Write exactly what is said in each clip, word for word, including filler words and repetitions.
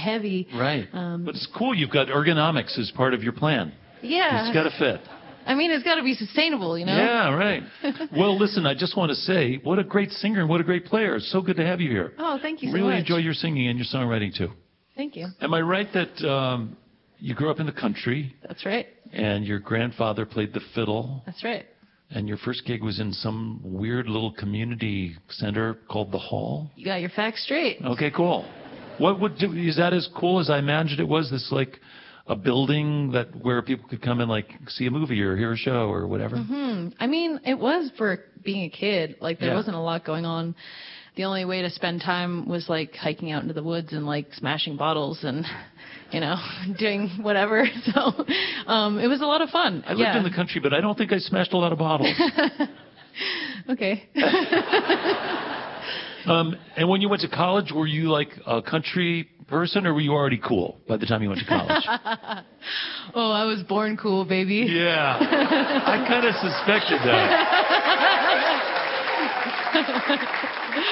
heavy. Right. Um, but it's cool. You've got ergonomics as part of your plan. Yeah. It's got to fit. I mean, it's got to be sustainable, you know? Yeah, right. Well, listen, I just want to say, what a great singer and what a great player. It's so good to have you here. Oh, thank you so really much. enjoy your singing and your songwriting, too. Thank you. Am I right that um, you grew up in the country? That's right. And your grandfather played the fiddle? That's right. And your first gig was in some weird little community center called The Hall? You got your facts straight. Okay, cool. What would do, is that as cool as I imagined it was? This, like, a building that where people could come and, like, see a movie or hear a show or whatever? Mm-hmm. I mean, it was for being a kid. Like, there Yeah. wasn't a lot going on. The only way to spend time was, like, hiking out into the woods and, like, smashing bottles and, you know, doing whatever. So um, it was a lot of fun. I lived yeah. in the country, but I don't think I smashed a lot of bottles. Okay. um, and when you went to college, were you, like, a country person, or were you already cool by the time you went to college? Oh, I was born cool, baby. Yeah. I kind of suspected that.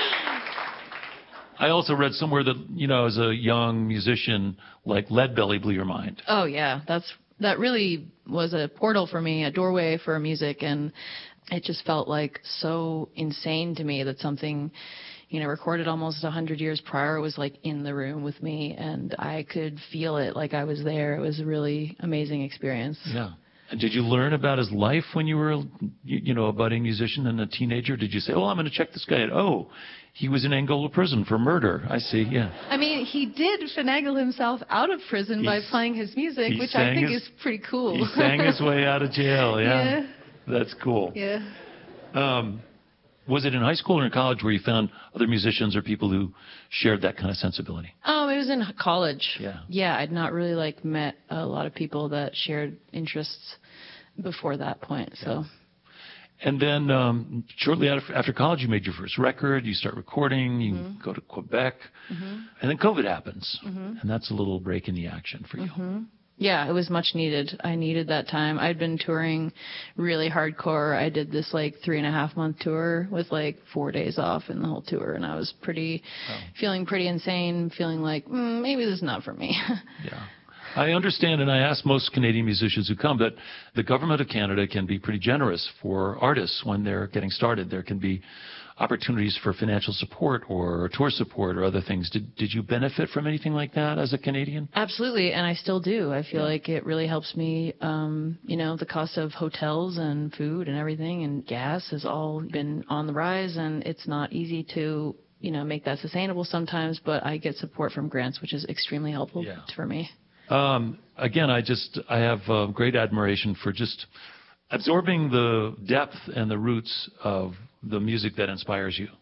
I also read somewhere that, you know, as a young musician, like Leadbelly blew your mind. Oh, yeah. That's that really was a portal for me, a doorway for music, and it just felt like so insane to me that something, you know, recorded almost a hundred years prior was like in the room with me, and I could feel it like I was there. It was a really amazing experience. Yeah. And did you learn about his life when you were, you, you know, a budding musician and a teenager? Did you say, oh, I'm going to check this guy out? Oh, he was in Angola prison for murder. I see, yeah. I mean, he did finagle himself out of prison He's, by playing his music, which I think his, is pretty cool. He sang his way out of jail, yeah. Yeah. That's cool. Yeah. Um, was it in high school or in college where you found other musicians or people who shared that kind of sensibility? Um, it was in college. Yeah. Yeah, I'd not really like met a lot of people that shared interests before that point. So. Yeah. And then um, shortly after, after college, you made your first record. You start recording. You mm-hmm. go to Quebec, mm-hmm. and then COVID happens, mm-hmm. and that's a little break in the action for you. Mm-hmm. Yeah, it was much needed. I needed that time. I'd been touring really hardcore. I did this like three and a half month tour with like four days off in the whole tour, and I was pretty, oh. feeling pretty insane, feeling like mm, maybe this is not for me. Yeah. I understand, and I ask most Canadian musicians who come, that the government of Canada can be pretty generous for artists when they're getting started. There can be opportunities for financial support or tour support or other things. Did did you benefit from anything like that as a Canadian? Absolutely, and I still do. I feel yeah. like it really helps me. Um, you know, the cost of hotels and food and everything and gas has all been on the rise, and it's not easy to, you know, make that sustainable sometimes, but I get support from grants, which is extremely helpful yeah. for me. Um, again, I just, I have uh, great admiration for just absorbing the depth and the roots of the music that inspires you.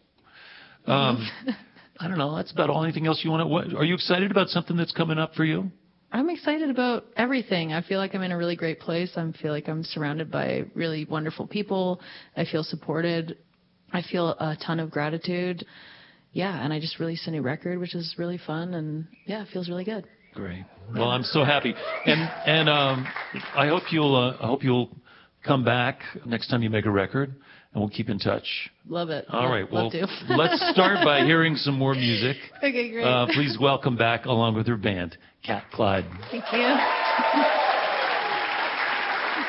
Um, I don't know. That's about all. Anything else you want to, what, are you excited about something that's coming up for you? I'm excited about everything. I feel like I'm in a really great place. I feel like I'm surrounded by really wonderful people. I feel supported. I feel a ton of gratitude. Yeah, and I just released a new record, which is really fun, and yeah, it feels really good. Great. Well, I'm so happy, and and um, I hope you'll uh, I hope you'll come back next time you make a record, and we'll keep in touch. Love it. All Love, right. Well, love to. Let's start by hearing some more music. Okay, great. Uh, please welcome back, along with her band, Cat Clyde. Thank you.